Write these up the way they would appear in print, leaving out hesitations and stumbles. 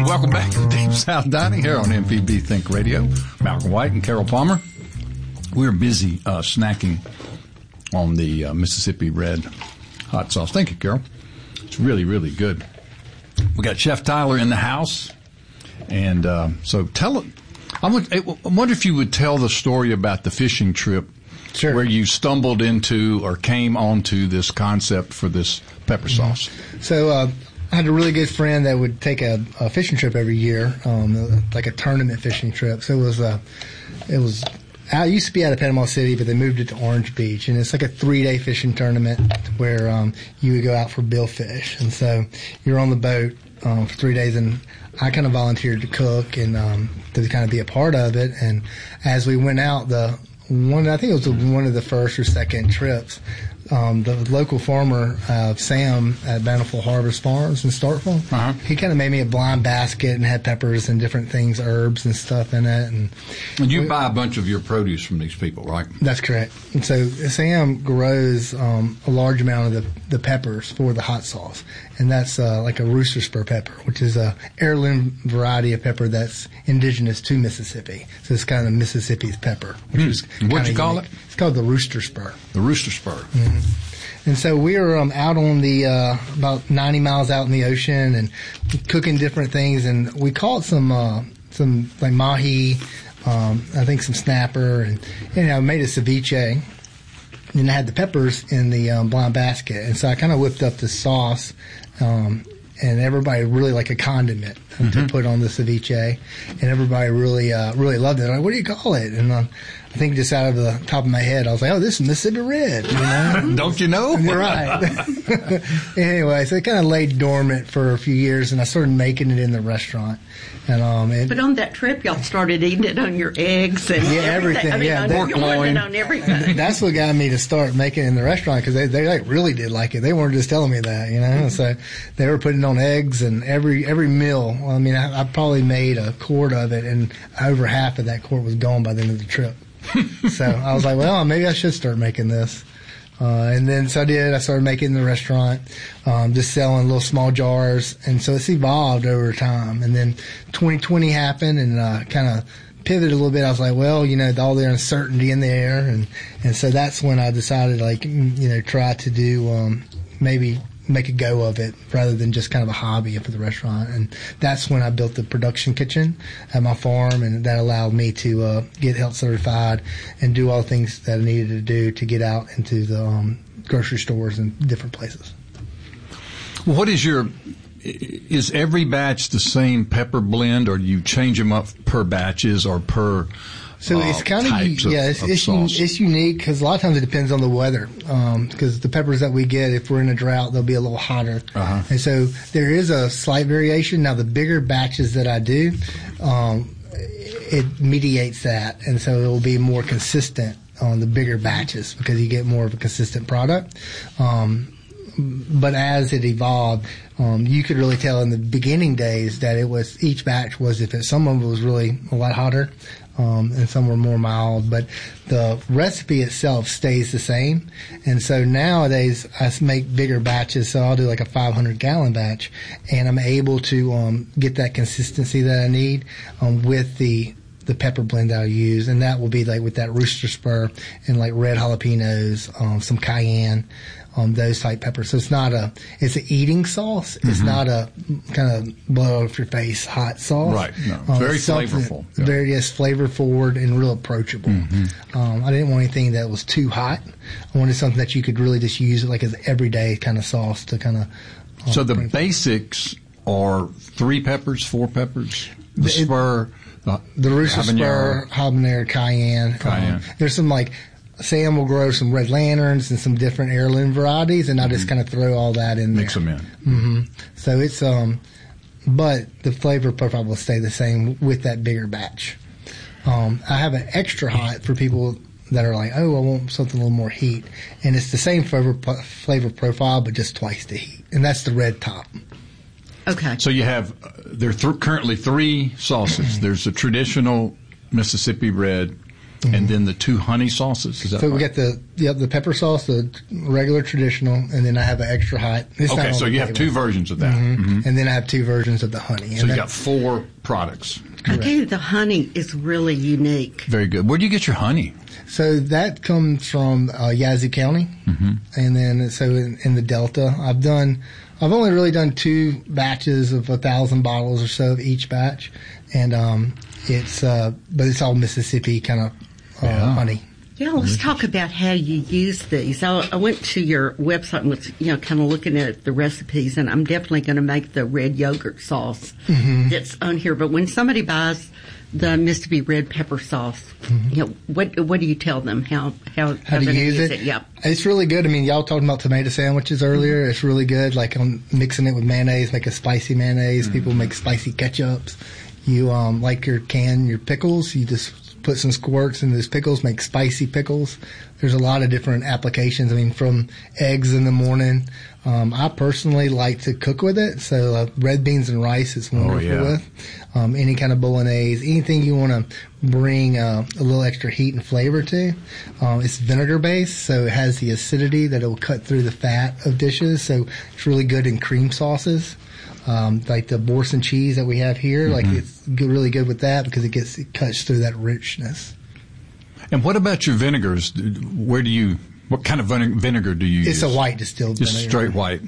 welcome back to Deep South Dining here on MPB Think Radio. Malcolm White and Carol Palmer. We're busy snacking on the Mississippi Red hot sauce. Thank you, Carol. It's really, really good. We got Chef Tyler in the house. And so tell it. I wonder if you would tell the story about the fishing trip. Sure. Where you stumbled into or came onto this concept for this pepper sauce. So I had a really good friend that would take a fishing trip every year, like a tournament fishing trip. So it was. I used to be out of Panama City, but they moved it to Orange Beach, and it's like a 3-day fishing tournament where you would go out for billfish, and so you're on the boat for 3 days, and I kind of volunteered to cook and to kind of be a part of it. And as we went out, I think it was one of the first or second trips. The local farmer, Sam at Bountiful Harvest Farms in Starkville, he kind of made me a blind basket and had peppers and different things, herbs and stuff in it. And you buy a bunch of your produce from these people, right? That's correct. And so Sam grows a large amount of the peppers for the hot sauce. And that's like a rooster spur pepper, which is a heirloom variety of pepper that's indigenous to Mississippi. So it's kind of Mississippi's pepper. Which is what'd you call it? It's called the rooster spur. The rooster spur. Mm-hmm. And so we were out on the about 90 miles out in the ocean and cooking different things. And we caught some like mahi, I think some snapper, and made a ceviche. And I had the peppers in the blind basket. And so I kind of whipped up the sauce. And everybody really like a condiment to put on the ceviche, and everybody really loved it. Like, what do you call it? And I think just out of the top of my head, I was like, "Oh, this is Mississippi Red." You know? Don't you know? Right. Anyway, so it kind of laid dormant for a few years, and I started making it in the restaurant. And but on that trip, y'all started eating it on your eggs and everything. I mean, pork loin. On everything. That's what got me to start making it in the restaurant, because they like really did like it. They weren't just telling me that, you know. So they were putting on eggs, and every meal. I mean, I probably made a quart of it, and over half of that quart was gone by the end of the trip. So I was like, well, maybe I should start making this. And then so I did. I started making it in the restaurant, just selling little small jars. And so it's evolved over time. And then 2020 happened, and kind of pivoted a little bit. I was like, well, all the uncertainty in the air. And so that's when I decided, try to do maybe make a go of it rather than just kind of a hobby for the restaurant. And that's when I built the production kitchen at my farm, and that allowed me to get health certified and do all the things that I needed to do to get out into the grocery stores and different places. What is every batch the same pepper blend, or do you change them up per batches or per So it's kind of, it's unique because a lot of times it depends on the weather. Because the peppers that we get, if we're in a drought, they'll be a little hotter. And so there is a slight variation. Now, the bigger batches that I do, it mediates that. And so it will be more consistent on the bigger batches because you get more of a consistent product. But as it evolved, you could really tell in the beginning days that each batch was, some of it was really a lot hotter, and some were more mild, but the recipe itself stays the same. And so nowadays I make bigger batches, so I'll do like a 500-gallon batch, and I'm able to get that consistency that I need with the pepper blend that I use, and that will be like with that rooster spur and like red jalapenos, some cayenne, those type peppers. So it's an eating sauce. It's not a kind of blow off your face hot sauce. Right. No. Very flavorful. Yeah. Very, flavor forward and real approachable. I didn't want anything that was too hot. I wanted something that you could really just use like as everyday kind of sauce to kind of. So the basics are 3 peppers, 4 peppers, the spur, the rooster spur, habanero, cayenne. There's some Sam will grow some red lanterns and some different heirloom varieties, and I just kind of throw all that in there. Mix them in. So it's, but the flavor profile will stay the same with that bigger batch. I have an extra hot for people that are like, oh, I want something a little more heat. And it's the same flavor profile, but just twice the heat. And that's the red top. Okay. So you have, there are currently 3 sauces. There's a traditional Mississippi Red, and then the 2 honey sauces. Is that So right? we got the pepper sauce, the regular traditional, and then I have an extra hot. It's not Okay, on so the you have table. 2 versions of that. And then I have 2 versions of the honey. So you got 4 products. I tell you, the honey is really unique. Very good. Where do you get your honey? So that comes from Yazoo County, and then so in the Delta, I've only really done 2 batches of 1,000 bottles or so of each batch, and but it's all Mississippi kind of honey. Yeah, let's talk about how you use these. I went to your website and was, kind of looking at the recipes, and I'm definitely going to make the red yogurt sauce that's on here. But when somebody buys the Mississippi red pepper sauce, what do you tell them? How to use it? Yep. It's really good. I mean, y'all talking about tomato sandwiches earlier. It's really good. Like I'm mixing it with mayonnaise, make a spicy mayonnaise. People make spicy ketchups. You like your pickles. You just put some squirts in those pickles, make spicy pickles. There's a lot of different applications. I mean, from eggs in the morning. I personally like to cook with it. So red beans and rice is wonderful with. Any kind of bolognese, anything you want to bring a little extra heat and flavor to. It's vinegar based, so it has the acidity that it will cut through the fat of dishes. So it's really good in cream sauces. Like the Boursin cheese that we have here, like it's really good with that because it cuts through that richness. And what about your vinegars? What kind of vinegar do you use? It's a white distilled vinegar. Just straight white.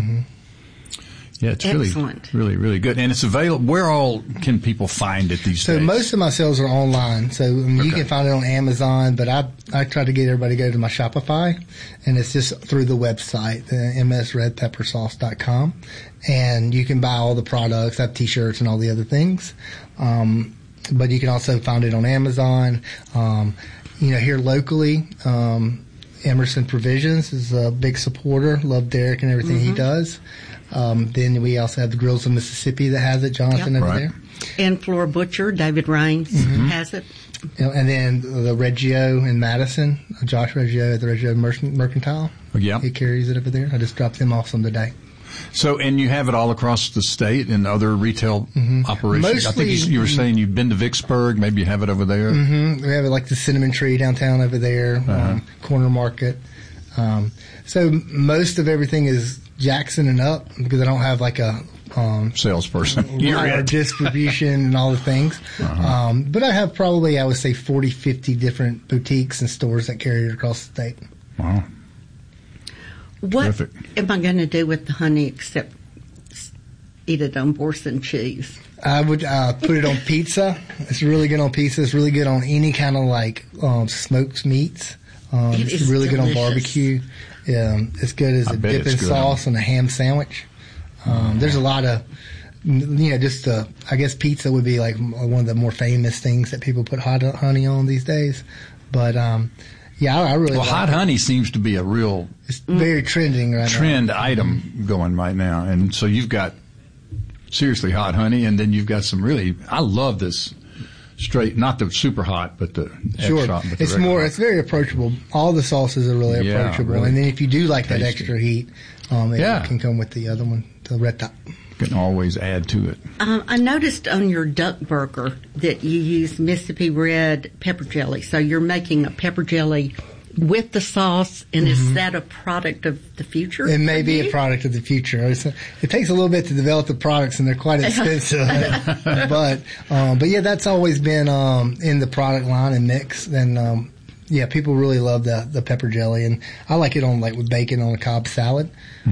Yeah, it's Excellent. really, really good. And it's available. Where all can people find it these days? So most of my sales are online. So you can find it on Amazon, but I try to get everybody to go to my Shopify, and it's just through the website, the msredpeppersauce.com. And you can buy all the products. I have T-shirts and all the other things. But you can also find it on Amazon. Here locally, Emerson Provisions is a big supporter. Love Derek and everything he does. Then we also have the Grills of Mississippi that has it, Jonathan over there. And Flora Butcher, David Raines has it. And then the Reggio in Madison, Josh Reggio at the Reggio Mercantile. Yeah. He carries it over there. I just dropped him off some today. So, and you have it all across the state in other retail operations? Mostly, I think you were saying you've been to Vicksburg. Maybe you have it over there? We have it like the Cinnamon Tree downtown over there, Corner Market. So most of everything is Jackson and up because I don't have like a salesperson. Or distribution and all the things. But I have probably, I would say, 40, 50 different boutiques and stores that carry it across the state. Wow. What Terrific. am I going to do with the honey except eat it on Boursin cheese? I would put it on pizza. It's really good on pizza. It's really good on any kind of like smoked meats. It's really good on barbecue. It's good as a dipping sauce on a ham sandwich. There's a lot of, I guess pizza would be like one of the more famous things that people put hot honey on these days. But, I really like hot honey seems to be a real it's very trending right trend item going right now. And so you've got seriously hot honey, and then you've got some really, I love this straight, not the super hot, but the extra hot. But it's more, it's very approachable. All the sauces are really approachable. Really and then if you do like tasty. that extra heat, it can come with the other one, the red top. You can always add to it. I noticed on your duck burger that you use Mississippi red pepper jelly. So you're making a pepper jelly with the sauce, and is that a product of the future? It may be a product of the future. It takes a little bit to develop the products, and they're quite expensive. but yeah, that's always been in the product line and mix. And people really love the pepper jelly, and I like it on like with bacon on a Cobb salad,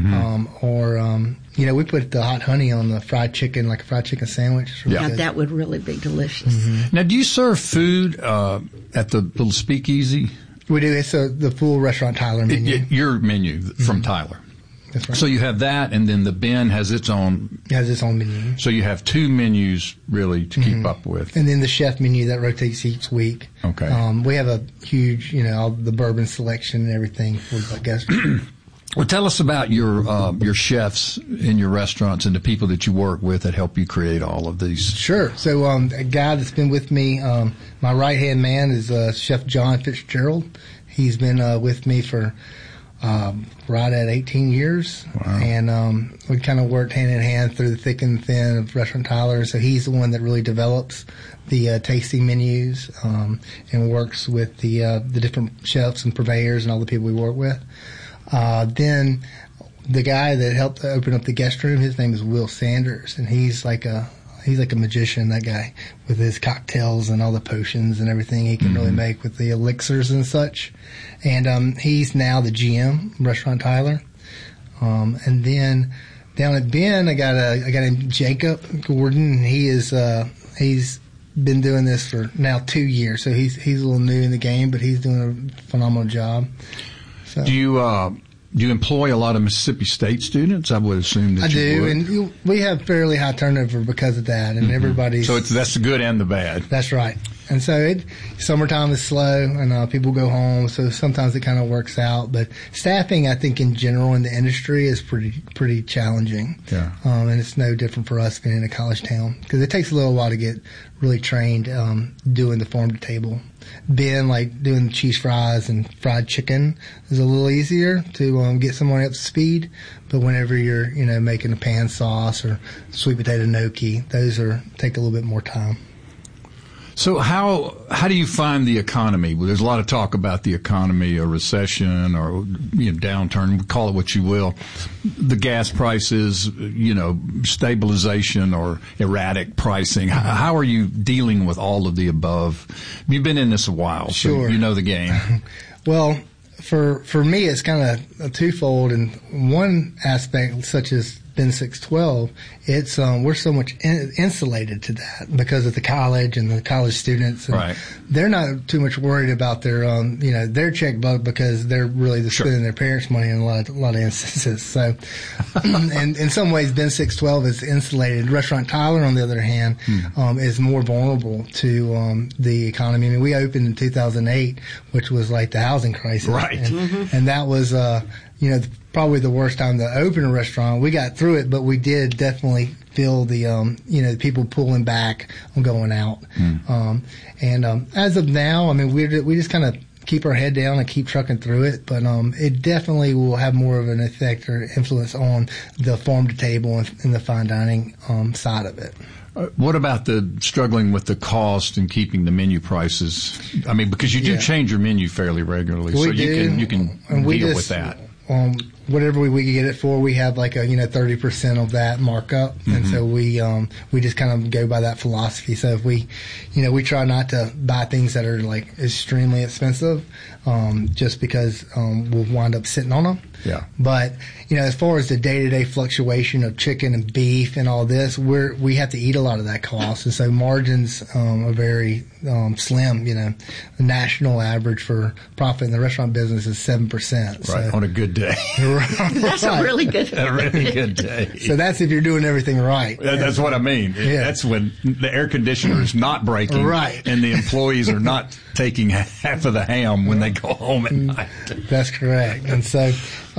we put the hot honey on the fried chicken, like a fried chicken sandwich. It's really good. That would really be delicious. Now, do you serve food at the little speakeasy? We do. It's the full restaurant Tyler menu. Your menu from Tyler. That's right. So you have that, and then the bin has its own. It has its own menu. So you have 2 menus really to keep up with. And then the chef menu that rotates each week. Okay. We have a huge, all the bourbon selection and everything for the guests. Well, tell us about your chefs in your restaurants and the people that you work with that help you create all of these. Sure. So a guy that's been with me, my right-hand man is Chef John Fitzgerald. He's been with me for right at 18 years. Wow. And we kind of worked hand in hand through the thick and thin of Restaurant Tyler. So he's the one that really develops the tasting menus and works with the different chefs and purveyors and all the people we work with. Then the guy that helped open up the guest room, his name is Will Sanders, and he's like a magician, that guy, with his cocktails and all the potions and everything he can really make with the elixirs and such. And he's now the GM, Restaurant Tyler. And then down at Ben, I got him Jacob Gordon. And he's been doing this for now 2 years, so he's a little new in the game, but he's doing a phenomenal job. So. Do you employ a lot of Mississippi State students? I would assume that you would. And we have fairly high turnover because of that, and everybody's... So that's the good and the bad. That's right. And so summertime is slow, and people go home, so sometimes it kind of works out. But staffing, I think, in general in the industry is pretty challenging. Yeah. And it's no different for us being in a college town, because it takes a little while to get really trained doing the farm to table. Ben, like doing cheese fries and fried chicken, is a little easier to get someone up to speed. But whenever you're, making a pan sauce or sweet potato gnocchi, those take a little bit more time. So how do you find the economy? Well, there's a lot of talk about the economy, or recession, or downturn, call it what you will. The gas prices, stabilization or erratic pricing. How are you dealing with all of the above? You've been in this a while, sure. So you know the game. Well, for me, it's kind of a twofold. And one aspect, such as Ben 612, it's we're so much insulated to that because of the college and the college students. And right. They're not too much worried about their their checkbook, because they're really spending their parents' money in a lot of instances. So, and in some ways, Ben 612 is insulated. Restaurant Tyler, on the other hand, is more vulnerable to the economy. I mean, we opened in 2008, which was like the housing crisis, right? And that was probably the worst time to open a restaurant. We got through it, but we did definitely feel the people pulling back on going out. As of now, I mean, we just kind of keep our head down and keep trucking through it. But it definitely will have more of an effect or influence on the farm to table and the fine dining side of it. What about the struggling with the cost and keeping the menu prices? I mean, because you do change your menu fairly regularly, so you can deal with that. Whatever we get it for, we have like a 30% of that markup, and so we just kind of go by that philosophy. So if we try not to buy things that are like extremely expensive, just because we'll wind up sitting on them. Yeah. But as far as the day-to-day fluctuation of chicken and beef and all this, we have to eat a lot of that cost, and so margins are very slim. The national average for profit in the restaurant business is 7%. Right, on a good day. That's a really good day. A really good day. So that's if you're doing everything right. That's what I mean. Yeah. That's when the air conditioner is not breaking, right, and the employees are not taking half of the ham when they go home at night. That's correct. And so,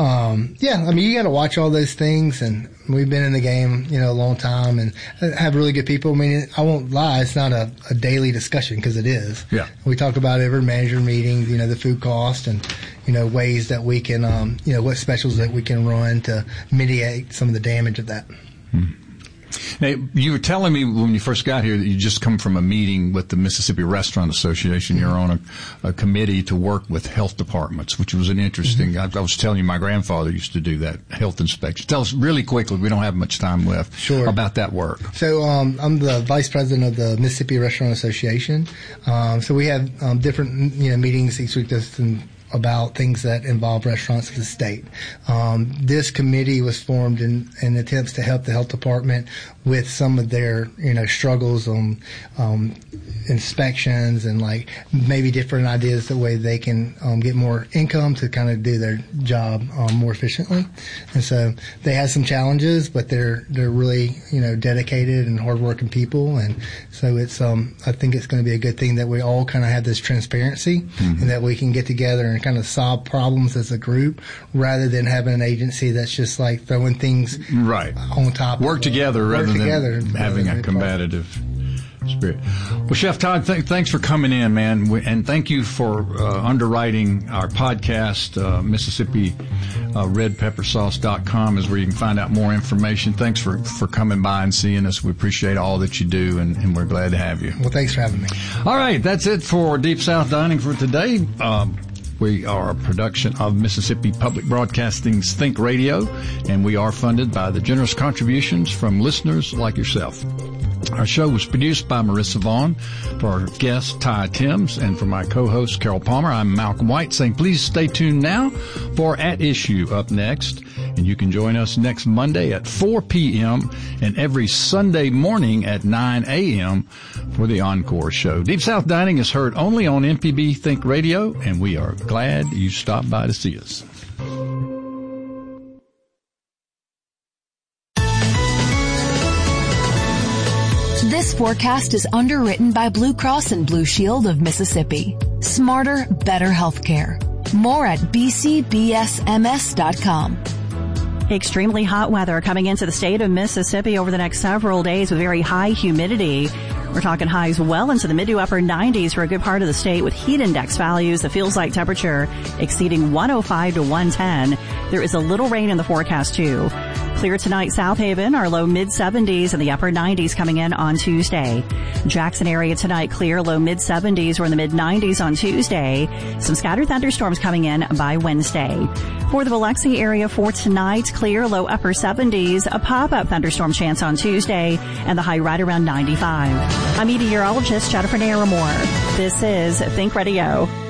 you got to watch all those things, and we've been in the game, a long time, and have really good people. I mean, I won't lie, it's not a daily discussion, because it is. Yeah. We talk about every manager meeting, the food cost and, ways that we can, what specials that we can run to mitigate some of the damage of that. Now, you were telling me when you first got here that you just come from a meeting with the Mississippi Restaurant Association. You're on a committee to work with health departments, which was an interesting. I was telling you my grandfather used to do that, health inspection. Tell us really quickly, we don't have much time left, sure, about that work. So I'm the vice president of the Mississippi Restaurant Association. So we have different meetings each week about things that involve restaurants of the state. This committee was formed in attempts to help the health department with some of their, struggles on inspections and like maybe different ideas the way they can get more income to kind of do their job more efficiently. And so they have some challenges, but they're really dedicated and hardworking people. And so it's I think it's going to be a good thing that we all kind of have this transparency and that we can get together and kind of solve problems as a group rather than having an agency that's just like throwing things right on top. Work together rather than having a combative Spirit. Well, Chef Todd, thanks for coming in, man. And thank you for underwriting our podcast. Mississippi redpeppersauce.com is where you can find out more information. Thanks for coming by and seeing us. We appreciate all that you do, and we're glad to have you. Well, thanks for having me. All right, that's it for Deep South Dining for today. We are a production of Mississippi Public Broadcasting's Think Radio, and we are funded by the generous contributions from listeners like yourself. Our show was produced by Marissa Vaughn. For our guest, Ty Timms, and for my co-host, Carol Palmer, I'm Malcolm White saying please stay tuned now for At Issue up next. And you can join us next Monday at 4 p.m. and every Sunday morning at 9 a.m. for the Encore Show. Deep South Dining is heard only on MPB Think Radio, and we are glad you stopped by to see us. This forecast is underwritten by Blue Cross and Blue Shield of Mississippi. Smarter, better healthcare. More at bcbsms.com. Extremely hot weather coming into the state of Mississippi over the next several days with very high humidity. We're talking highs well into the mid to upper 90s for a good part of the state with heat index values that feels like temperature exceeding 105 to 110. There is a little rain in the forecast too. Clear tonight, South Haven, our low mid-70s and the upper 90s coming in on Tuesday. Jackson area tonight, clear, low mid-70s or in the mid-90s on Tuesday. Some scattered thunderstorms coming in by Wednesday. For the Biloxi area for tonight, clear, low upper 70s, a pop-up thunderstorm chance on Tuesday, and the high right around 95. I'm meteorologist Jennifer Naramore. This is Think Radio.